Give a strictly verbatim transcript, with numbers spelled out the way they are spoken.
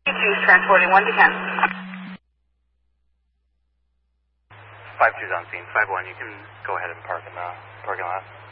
two's transporting one to Ken. five two's on scene. five one, you can go ahead and park in the parking lot.